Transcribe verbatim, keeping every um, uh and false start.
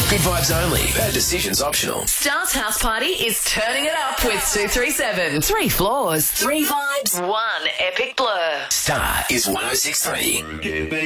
Good vibes only. Bad decisions optional. Star's house party is turning it up with two three seven. Three floors, three vibes, one epic blur. Star is one oh six three.